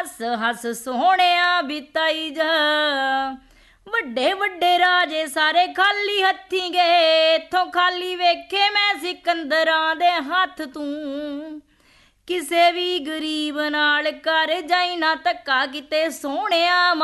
ਹੱਸ ਹੱਸ ਸੋਹਣਿਆ ਬਿਤਾਈ ਜਾ। ਵੱਡੇ ਵੱਡੇ ਰਾਜੇ ਸਾਰੇ ਖਾਲੀ ਹੱਥੀਂ ਗਏ, ਇੱਥੋਂ ਖਾਲੀ ਵੇਖੇ ਮੈਂ ਸਿਕੰਦਰਾਂ ਦੇ ਹੱਥ ਤੂੰ। ਕਿਸੇ ਵੀ ਗਰੀਬ ਨਾਲ ਕਰ ਜਾਈ ਨਾ ਧੱਕਾ ਕਿਤੇ ਸੋਹਣਿਆ।